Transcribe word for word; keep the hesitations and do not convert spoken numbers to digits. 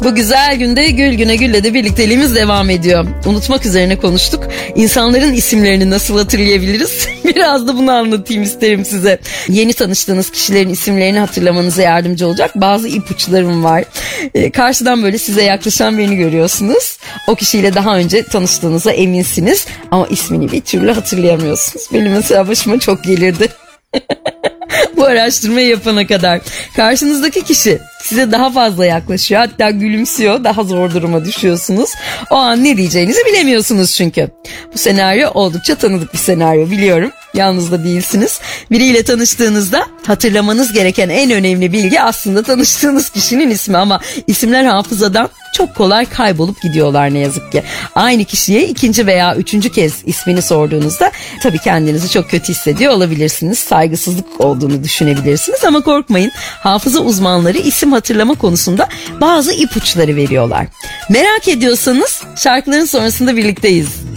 Bu güzel günde Gül Güne Gül'le de birlikteliğimiz devam ediyor. Unutmak üzerine konuştuk. İnsanların isimlerini nasıl hatırlayabiliriz? Biraz da bunu anlatayım isterim size. Yeni tanıştığınız kişilerin isimlerini hatırlamanıza yardımcı olacak bazı ipuçlarım var. Ee, karşıdan böyle size yaklaşan birini görüyorsunuz. O kişiyle daha önce tanıştığınıza eminsiniz. Ama ismini bir türlü hatırlayamıyorsunuz. Benim mesela başıma çok gelirdi. Bu araştırmayı yapana kadar. Karşınızdaki kişi size daha fazla yaklaşıyor, hatta gülümsüyor, daha zor duruma düşüyorsunuz. O an ne diyeceğinizi bilemiyorsunuz çünkü. Bu senaryo oldukça tanıdık bir senaryo, biliyorum. Yalnız da değilsiniz. Biriyle tanıştığınızda hatırlamanız gereken en önemli bilgi aslında tanıştığınız kişinin ismi, ama isimler hafızadan çok kolay kaybolup gidiyorlar ne yazık ki. Aynı kişiye ikinci veya üçüncü kez ismini sorduğunuzda tabii kendinizi çok kötü hissediyor olabilirsiniz. Saygısızlık olduğunu düşünebilirsiniz ama korkmayın. Hafıza uzmanları isim hatırlama konusunda bazı ipuçları veriyorlar. Merak ediyorsanız şarkıların sonrasında birlikteyiz.